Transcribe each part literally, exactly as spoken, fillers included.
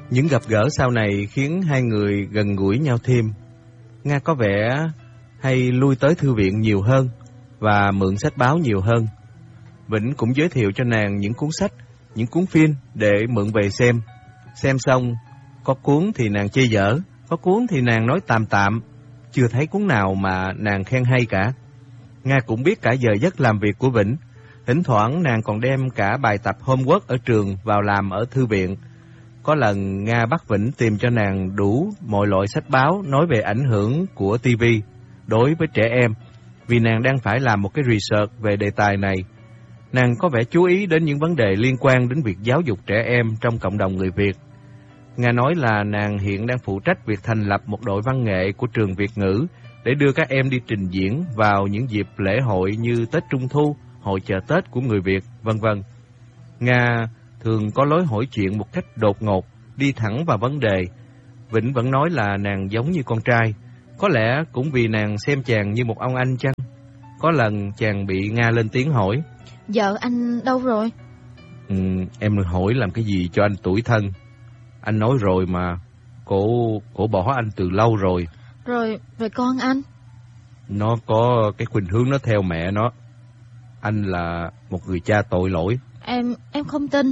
Những gặp gỡ sau này khiến hai người gần gũi nhau thêm. Nga có vẻ hay lui tới thư viện nhiều hơn và mượn sách báo nhiều hơn. Vĩnh cũng giới thiệu cho nàng những cuốn sách, những cuốn phim để mượn về xem. Xem xong, có cuốn thì nàng chê dở, có cuốn thì nàng nói tạm tạm, chưa thấy cuốn nào mà nàng khen hay cả. Nga cũng biết cả giờ giấc làm việc của Vĩnh. Thỉnh thoảng nàng còn đem cả bài tập homework ở trường vào làm ở thư viện. Có lần Nga bắt Vĩnh tìm cho nàng đủ mọi loại sách báo nói về ảnh hưởng của ti vi đối với trẻ em, vì nàng đang phải làm một cái research về đề tài này. Nàng có vẻ chú ý đến những vấn đề liên quan đến việc giáo dục trẻ em trong cộng đồng người Việt. Nga nói là nàng hiện đang phụ trách việc thành lập một đội văn nghệ của trường Việt ngữ để đưa các em đi trình diễn vào những dịp lễ hội như Tết Trung Thu, hội chợ Tết của người Việt, vân vân. Nga thường có lối hỏi chuyện một cách đột ngột, đi thẳng vào vấn đề. Vĩnh vẫn nói là nàng giống như con trai, có lẽ cũng vì nàng xem chàng như một ông anh chăng. Có lần chàng bị Nga lên tiếng hỏi: Vợ anh đâu rồi? Ừ, em hỏi làm cái gì cho anh tủi thân? Anh nói rồi mà, cổ, cổ bỏ anh từ lâu rồi. Rồi, về con anh? Nó có cái khuynh hướng nó theo mẹ nó. Anh là một người cha tội lỗi. Em, em không tin.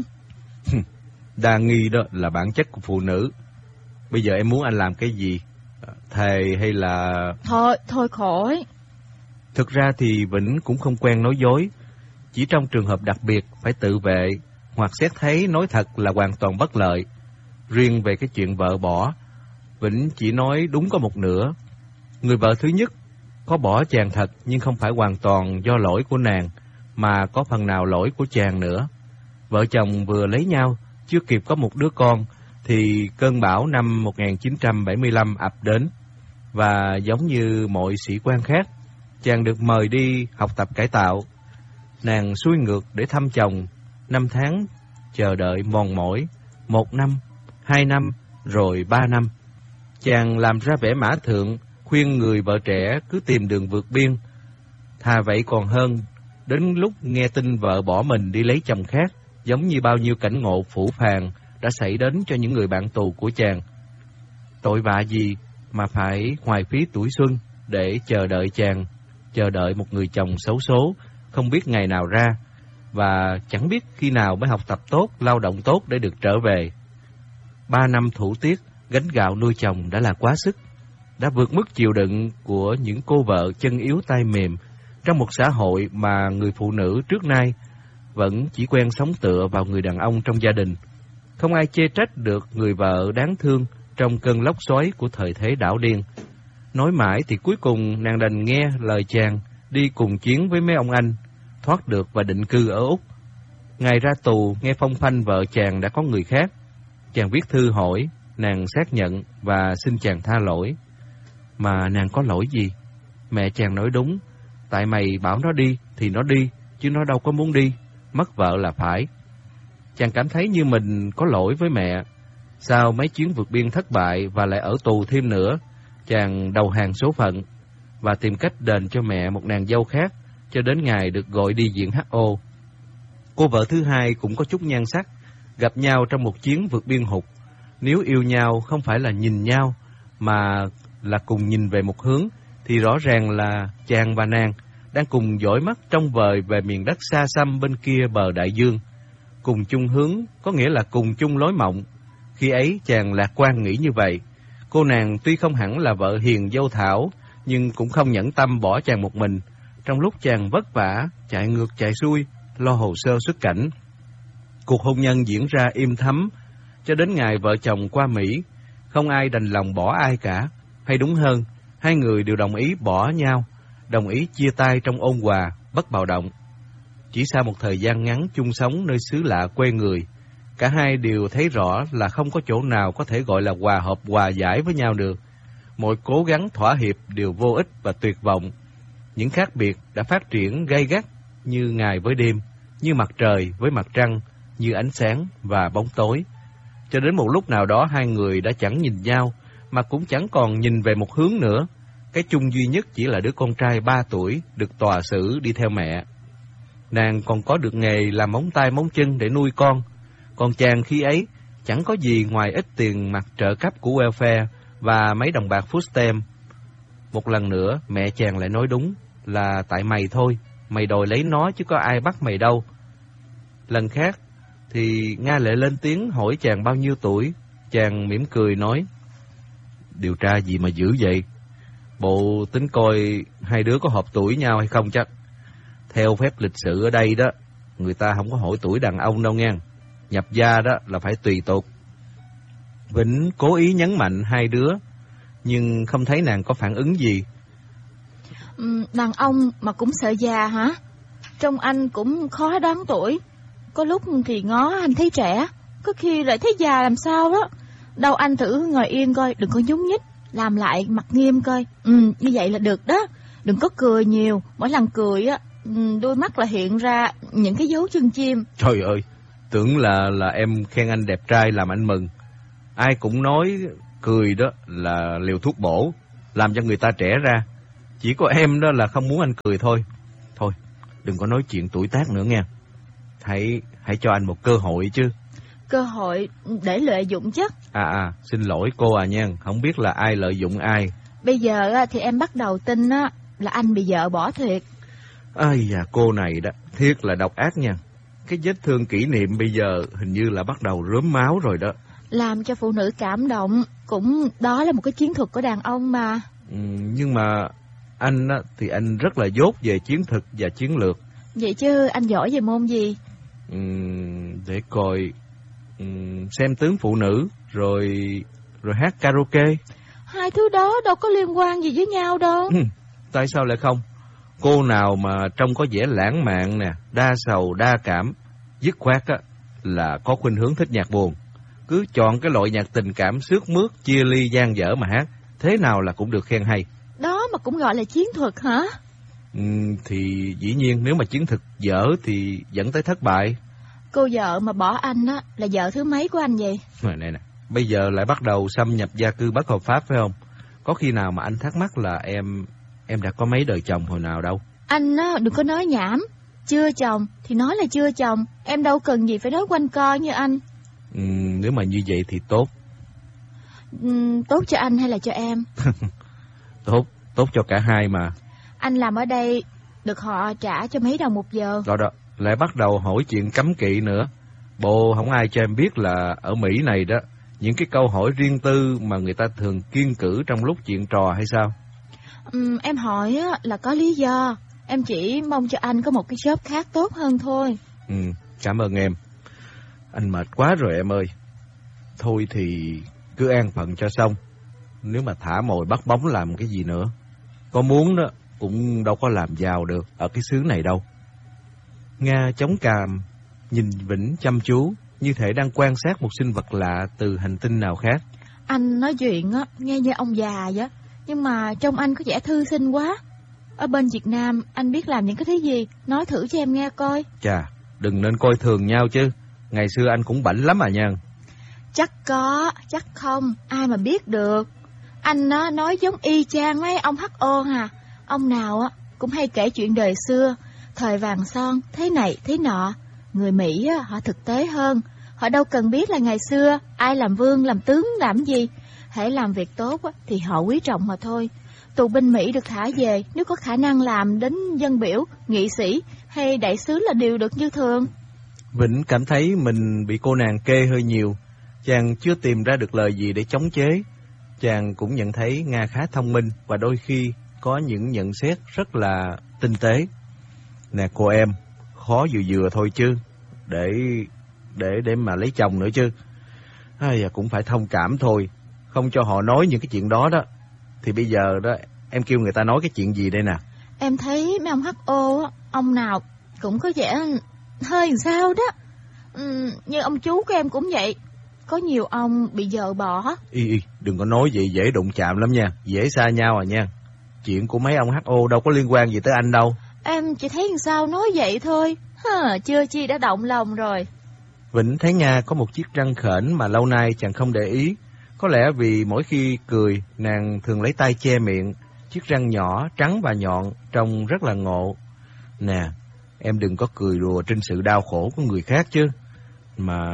Đa nghi đó là bản chất của phụ nữ. Bây giờ em muốn anh làm cái gì? Thề hay là... Thôi, thôi khỏi. Thực ra thì Vĩnh cũng không quen nói dối. Chỉ trong trường hợp đặc biệt phải tự vệ, hoặc xét thấy nói thật là hoàn toàn bất lợi. Riêng về cái chuyện vợ bỏ, Vĩnh chỉ nói đúng có một nửa. Người vợ thứ nhất có bỏ chàng thật, nhưng không phải hoàn toàn do lỗi của nàng, mà có phần nào lỗi của chàng nữa. Vợ chồng vừa lấy nhau, chưa kịp có một đứa con, thì cơn bão năm một nghìn chín trăm bảy mươi lăm ập đến. Và giống như mọi sĩ quan khác, chàng được mời đi học tập cải tạo. Nàng xuôi ngược để thăm chồng, năm tháng chờ đợi mòn mỏi, một năm, hai năm, rồi ba năm. Chàng làm ra vẻ mã thượng, khuyên người vợ trẻ cứ tìm đường vượt biên. Thà vậy còn hơn, đến lúc nghe tin vợ bỏ mình đi lấy chồng khác, giống như bao nhiêu cảnh ngộ phũ phàng đã xảy đến cho những người bạn tù của chàng. Tội vạ gì mà phải hoài phí tuổi xuân để chờ đợi chàng, chờ đợi một người chồng xấu số, không biết ngày nào ra, và chẳng biết khi nào mới học tập tốt, lao động tốt để được trở về. Ba năm thủ tiết, gánh gạo nuôi chồng đã là quá sức, đã vượt mức chịu đựng của những cô vợ chân yếu tay mềm, trong một xã hội mà người phụ nữ trước nay vẫn chỉ quen sống tựa vào người đàn ông trong gia đình. Không ai chê trách được người vợ đáng thương trong cơn lốc xoáy của thời thế đảo điên. Nói mãi thì cuối cùng nàng đành nghe lời chàng, đi cùng chiến với mấy ông anh, thoát được và định cư ở Úc. Ngày ra tù, nghe phong phanh vợ chàng đã có người khác. Chàng viết thư hỏi, nàng xác nhận và xin chàng tha lỗi. Mà nàng có lỗi gì? Mẹ chàng nói đúng, tại mày bảo nó đi thì nó đi, chứ nó đâu có muốn đi, mất vợ là phải. Chàng cảm thấy như mình có lỗi với mẹ. Sau mấy chuyến vượt biên thất bại và lại ở tù thêm nữa, chàng đầu hàng số phận và tìm cách đền cho mẹ một nàng dâu khác, cho đến ngày được gọi đi diễn hát o. Cô vợ thứ hai cũng có chút nhan sắc, gặp nhau trong một chuyến vượt biên hụt. Nếu yêu nhau không phải là nhìn nhau, mà là cùng nhìn về một hướng, thì rõ ràng là chàng và nàng đang cùng dõi mắt trông vời về miền đất xa xăm bên kia bờ đại dương. Cùng chung hướng có nghĩa là cùng chung lối mộng. Khi ấy chàng lạc quan nghĩ như vậy. Cô nàng tuy không hẳn là vợ hiền dâu thảo, nhưng cũng không nhẫn tâm bỏ chàng một mình, trong lúc chàng vất vả, chạy ngược chạy xuôi, lo hồ sơ xuất cảnh. Cuộc hôn nhân diễn ra im thấm, cho đến ngày vợ chồng qua Mỹ, không ai đành lòng bỏ ai cả. Hay đúng hơn, hai người đều đồng ý bỏ nhau, đồng ý chia tay trong ôn hòa, bất bạo động. Chỉ sau một thời gian ngắn chung sống nơi xứ lạ quê người, cả hai đều thấy rõ là không có chỗ nào có thể gọi là hòa hợp hòa giải với nhau được. Mọi cố gắng thỏa hiệp đều vô ích và tuyệt vọng. Những khác biệt đã phát triển gay gắt như ngày với đêm, như mặt trời với mặt trăng, như ánh sáng và bóng tối. Cho đến một lúc nào đó hai người đã chẳng nhìn nhau, mà cũng chẳng còn nhìn về một hướng nữa. Cái chung duy nhất chỉ là đứa con trai ba tuổi được tòa xử đi theo mẹ. Nàng còn có được nghề làm móng tay móng chân để nuôi con. Còn chàng khi ấy chẳng có gì ngoài ít tiền mặt trợ cấp của welfare và mấy đồng bạc food stamp. Một lần nữa, mẹ chàng lại nói đúng, là tại mày thôi, mày đòi lấy nó chứ có ai bắt mày đâu. Lần khác, thì Nga lại lên tiếng hỏi chàng bao nhiêu tuổi. Chàng mỉm cười nói, điều tra gì mà dữ vậy? Bộ tính coi hai đứa có hợp tuổi nhau hay không chắc. Theo phép lịch sự ở đây đó, người ta không có hỏi tuổi đàn ông đâu nghe. Nhập gia đó là phải tùy tục. Vĩnh cố ý nhấn mạnh hai đứa, nhưng không thấy nàng có phản ứng gì. Ừ, đàn ông mà cũng sợ già hả? Trông anh cũng khó đoán tuổi. Có lúc thì ngó anh thấy trẻ, có khi lại thấy già làm sao đó. Đâu anh thử ngồi yên coi, đừng có nhúc nhích, làm lại mặt nghiêm coi. Ừ, như vậy là được đó. Đừng có cười nhiều, mỗi lần cười á, đôi mắt là hiện ra những cái dấu chân chim. Trời ơi, tưởng là là em khen anh đẹp trai làm anh mừng. Ai cũng nói cười đó là liều thuốc bổ, làm cho người ta trẻ ra. Chỉ có em đó là không muốn anh cười thôi. Thôi, đừng có nói chuyện tuổi tác nữa nghe. Hãy, hãy cho anh một cơ hội chứ. Cơ hội để lợi dụng chứ. À à, xin lỗi cô à nha, không biết là ai lợi dụng ai. Bây giờ thì em bắt đầu tin á là anh bị vợ bỏ thiệt. Ây da, cô này đó, thiệt là độc ác nha. Cái vết thương kỷ niệm bây giờ hình như là bắt đầu rớm máu rồi đó. Làm cho phụ nữ cảm động, cũng đó là một cái chiến thuật của đàn ông mà. Ừ, nhưng mà anh á, thì anh rất là dốt về chiến thuật và chiến lược. Vậy chứ anh giỏi về môn gì? Ừ, để coi, ừ, xem tướng phụ nữ, rồi rồi hát karaoke. Hai thứ đó đâu có liên quan gì với nhau đâu. Ừ, tại sao lại không? Cô nào mà trông có vẻ lãng mạn nè, đa sầu, đa cảm, dứt khoát á, là có khuynh hướng thích nhạc buồn. Cứ chọn cái loại nhạc tình cảm sướt mướt, chia ly dang dở mà hát, thế nào là cũng được khen hay. Đó mà cũng gọi là chiến thuật hả? Ừ, thì dĩ nhiên nếu mà chiến thuật dở thì dẫn tới thất bại. Cô vợ mà bỏ anh á là vợ thứ mấy của anh vậy? Này này, bây giờ lại bắt đầu xâm nhập gia cư bất hợp pháp phải không? Có khi nào mà anh thắc mắc là em em đã có mấy đời chồng hồi nào đâu? Anh á đừng có nói nhảm, chưa chồng thì nói là chưa chồng, em đâu cần gì phải nói quanh co như anh. Ừ, nếu mà như vậy thì tốt. Ừ, tốt cho anh hay là cho em? Tốt, tốt cho cả hai mà. Anh làm ở đây được họ trả cho mấy đồng một giờ. Đó đó, lại bắt đầu hỏi chuyện cấm kỵ nữa. Bộ không ai cho em biết là ở Mỹ này đó, những cái câu hỏi riêng tư mà người ta thường kiêng cữ trong lúc chuyện trò hay sao? Ừ, em hỏi á, là có lý do. Em chỉ mong cho anh có một cái job khác tốt hơn thôi. Ừ, cảm ơn em. Anh mệt quá rồi em ơi. Thôi thì cứ an phận cho xong. Nếu mà thả mồi bắt bóng làm cái gì nữa, có muốn đó cũng đâu có làm giàu được ở cái xứ này đâu. Nga chống cằm, nhìn Vĩnh chăm chú, như thể đang quan sát một sinh vật lạ từ hành tinh nào khác. Anh nói chuyện á, nghe như ông già vậy, nhưng mà trông anh có vẻ thư sinh quá. Ở bên Việt Nam, anh biết làm những cái thứ gì? Nói thử cho em nghe coi. Chà, đừng nên coi thường nhau chứ. Ngày xưa anh cũng bảnh lắm à nha. Chắc có, chắc không, ai mà biết được. Anh á, nói giống y chang mấy ông hát o hà. Ông nào á cũng hay kể chuyện đời xưa, thời vàng son, thế này, thế nọ. Người Mỹ á, họ thực tế hơn. Họ đâu cần biết là ngày xưa ai làm vương, làm tướng, làm gì. Hãy làm việc tốt á, thì họ quý trọng mà thôi. Tù binh Mỹ được thả về, nếu có khả năng làm đến dân biểu, nghị sĩ hay đại sứ là điều được như thường. Vĩnh cảm thấy mình bị cô nàng kê hơi nhiều. Chàng chưa tìm ra được lời gì để chống chế. Chàng cũng nhận thấy Nga khá thông minh và đôi khi có những nhận xét rất là tinh tế. Nè cô em, khó vừa vừa thôi chứ, để để để mà lấy chồng nữa chứ. Ai, cũng phải thông cảm thôi, không cho họ nói những cái chuyện đó đó. Thì bây giờ đó, em kêu người ta nói cái chuyện gì đây nè? Em thấy mấy ông hát o, ông nào cũng có vẻ hơi làm sao đó. Ừ, như ông chú của em cũng vậy. Có nhiều ông bị vợ bỏ. Y, y, đừng có nói vậy, dễ đụng chạm lắm nha, dễ xa nhau à nha. Chuyện của mấy ông hát o đâu có liên quan gì tới anh đâu. Em chỉ thấy làm sao nói vậy thôi. Hờ, chưa chi đã động lòng rồi. Vĩnh thấy Nga có một chiếc răng khểnh mà lâu nay chàng không để ý. Có lẽ vì mỗi khi cười, nàng thường lấy tay che miệng. Chiếc răng nhỏ, trắng và nhọn, trông rất là ngộ. Nè, em đừng có cười đùa trên sự đau khổ của người khác chứ. Mà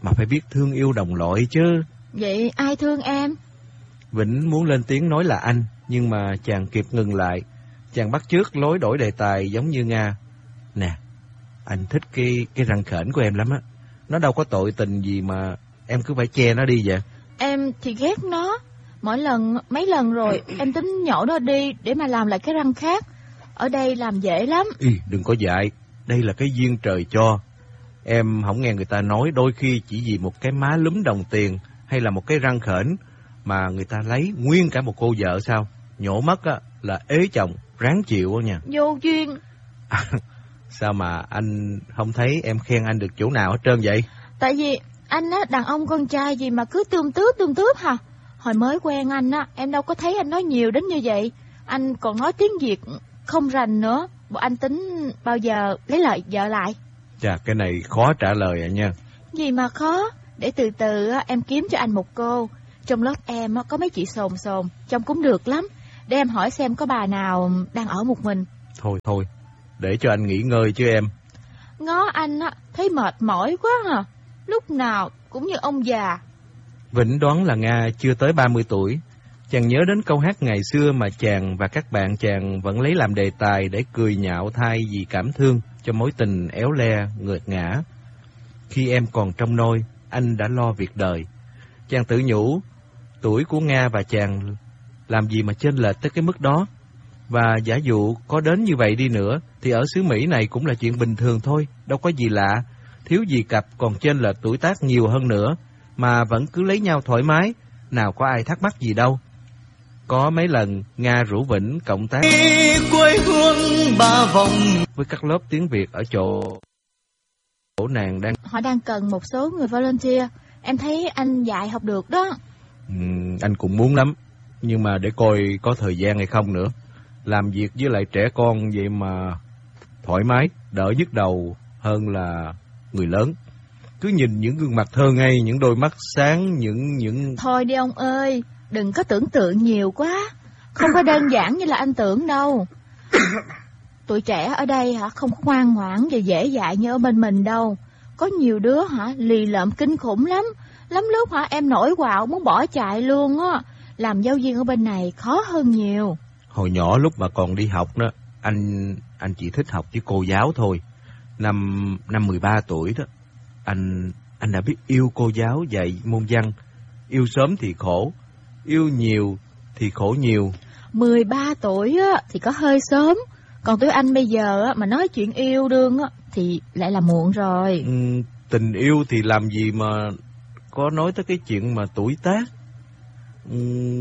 mà phải biết thương yêu đồng loại chứ. Vậy ai thương em? Vĩnh muốn lên tiếng nói là anh, nhưng mà chàng kịp ngừng lại. Chàng bắt chước lối đổi đề tài giống như Nga. Nè, anh thích cái cái răng khểnh của em lắm á. Nó đâu có tội tình gì mà em cứ phải che nó đi vậy. Em thì ghét nó. Mỗi lần, mấy lần rồi em tính nhổ nó đi để mà làm lại cái răng khác. Ở đây làm dễ lắm. Ý, đừng có dại, đây là cái duyên trời cho. Em không nghe người ta nói đôi khi chỉ vì một cái má lúm đồng tiền hay là một cái răng khểnh mà người ta lấy nguyên cả một cô vợ sao? Nhổ mất á là ế chồng, ráng chịu á nha. Vô duyên. À, sao mà anh không thấy em khen anh được chỗ nào hết trơn vậy? Tại vì anh á, đàn ông con trai gì mà cứ tươm tướp tươm tướp hả? Hồi mới quen anh á, em đâu có thấy anh nói nhiều đến như vậy. Anh còn nói tiếng Việt không rành nữa. Bộ anh tính bao giờ lấy lại vợ lại? Chà, cái này khó trả lời à nha. Gì mà khó? Để từ từ á, em kiếm cho anh một cô. Trong lớp em á, có mấy chị sồn sồn, trông cũng được lắm. Để em hỏi xem có bà nào đang ở một mình. Thôi thôi, để cho anh nghỉ ngơi chứ em. Ngó anh á, thấy mệt mỏi quá hả? Lúc nào cũng như ông già. Vĩnh đoán là Nga chưa tới ba mươi tuổi. Chàng nhớ đến câu hát ngày xưa mà chàng và các bạn chàng vẫn lấy làm đề tài để cười nhạo thay vì cảm thương cho mối tình éo le, ngược ngã. Khi em còn trong nôi, anh đã lo việc đời. Chàng tự nhủ, tuổi của Nga và chàng làm gì mà chênh lệch tới cái mức đó. Và giả dụ có đến như vậy đi nữa, thì ở xứ Mỹ này cũng là chuyện bình thường thôi, đâu có gì lạ. Thiếu gì cặp còn chênh lệch tuổi tác nhiều hơn nữa, mà vẫn cứ lấy nhau thoải mái, nào có ai thắc mắc gì đâu. Có mấy lần Nga rủ Vĩnh cộng tác quê hương ba vòng với các lớp tiếng Việt ở chỗ chỗ nàng đang Họ đang cần một số người volunteer. Em thấy anh dạy học được đó. ừ, anh cũng muốn lắm, nhưng mà để coi có thời gian hay không nữa. Làm việc với lại trẻ con vậy mà thoải mái, đỡ nhức đầu hơn là người lớn. Cứ nhìn những gương mặt thơ ngây, những đôi mắt sáng, những những Thôi đi ông ơi, đừng có tưởng tượng nhiều quá. Không có đơn giản như là anh tưởng đâu. Tụi trẻ ở đây hả không ngoan ngoãn và dễ dãi như ở bên mình đâu. Có nhiều đứa hả lì lợm kinh khủng lắm. Lắm lúc hả em nổi quạo muốn bỏ chạy luôn á. Làm giáo viên ở bên này khó hơn nhiều. Hồi nhỏ lúc mà còn đi học đó, anh anh chỉ thích học với cô giáo thôi. Năm năm mười ba tuổi đó, anh anh đã biết yêu cô giáo dạy môn văn. Yêu sớm thì khổ, yêu nhiều thì khổ nhiều. mười ba tuổi á thì có hơi sớm. Còn tụi anh bây giờ á mà nói chuyện yêu đương á thì lại là muộn rồi. Ừ, tình yêu thì làm gì mà có nói tới cái chuyện mà tuổi tác. Ừ,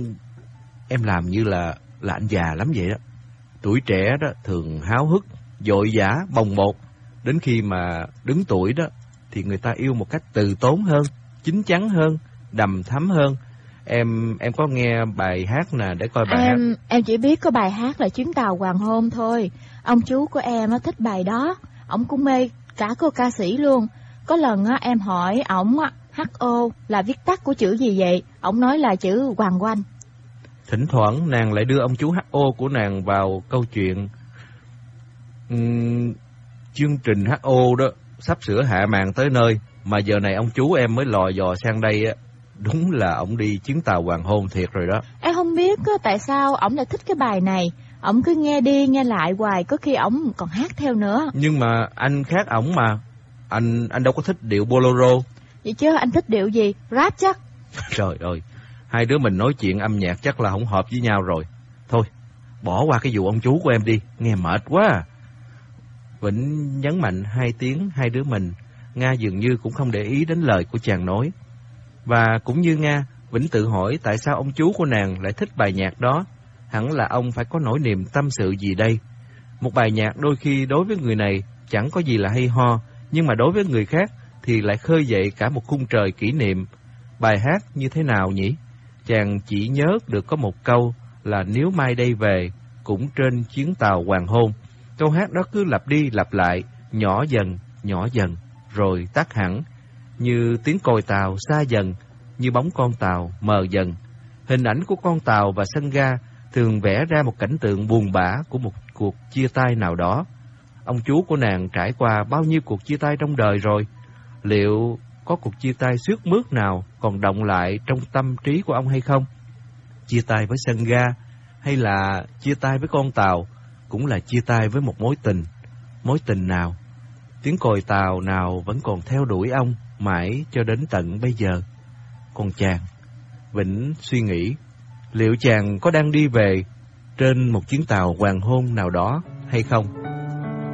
em làm như là là anh già lắm vậy đó. Tuổi trẻ đó thường háo hức, vội vã, bồng bột. Đến khi mà đứng tuổi đó thì người ta yêu một cách từ tốn hơn, chín chắn hơn, đầm thắm hơn. Em em có nghe bài hát nè, để coi bài em, hát. Em chỉ biết có bài hát là Chuyến tàu hoàng hôn thôi. Ông chú của em á thích bài đó. Ông cũng mê cả cô ca sĩ luôn. Có lần á em hỏi ổng á hát o là viết tắt của chữ gì vậy? Ổng nói là chữ Hoàng Oanh. Thỉnh thoảng nàng lại đưa ông chú hát o của nàng vào câu chuyện. Uhm, chương trình hát o đó sắp sửa hạ màn tới nơi, mà giờ này ông chú em mới lò dò sang đây á. Đúng là ổng đi chuyến tàu hoàng hôn thiệt rồi đó. Em không biết á, tại sao ổng lại thích cái bài này. Ổng cứ nghe đi nghe lại hoài, có khi ổng còn hát theo nữa. Nhưng mà anh khác ổng mà. Anh anh đâu có thích điệu bolero. Vậy chứ anh thích điệu gì? Rap chắc. Trời ơi, hai đứa mình nói chuyện âm nhạc chắc là không hợp với nhau rồi. Thôi, bỏ qua cái vụ ông chú của em đi, nghe mệt quá à. Vĩnh nhấn mạnh hai tiếng hai đứa mình. Nga dường như cũng không để ý đến lời của chàng nói. Và cũng như Nga, Vĩnh tự hỏi tại sao ông chú của nàng lại thích bài nhạc đó. Hẳn là ông phải có nỗi niềm tâm sự gì đây. Một bài nhạc đôi khi đối với người này chẳng có gì là hay ho, nhưng mà đối với người khác thì lại khơi dậy cả một khung trời kỷ niệm. Bài hát như thế nào nhỉ? Chàng chỉ nhớ được có một câu là nếu mai đây về, cũng trên chuyến tàu hoàng hôn. Câu hát đó cứ lặp đi lặp lại, nhỏ dần, nhỏ dần, rồi tắt hẳn. Như tiếng còi tàu xa dần, như bóng con tàu mờ dần. Hình ảnh của con tàu và sân ga thường vẽ ra một cảnh tượng buồn bã của một cuộc chia tay nào đó. Ông chú của nàng trải qua bao nhiêu cuộc chia tay trong đời rồi. Liệu có có cuộc chia tay xước mướt nào còn động lại trong tâm trí của ông hay không? Chia tay với sân ga hay là chia tay với con tàu cũng là chia tay với một mối tình. Mối tình nào? Tiếng còi tàu nào vẫn còn theo đuổi ông mãi cho đến tận bây giờ? Còn chàng? Vĩnh suy nghĩ, liệu chàng có đang đi về trên một chuyến tàu hoàng hôn nào đó hay không?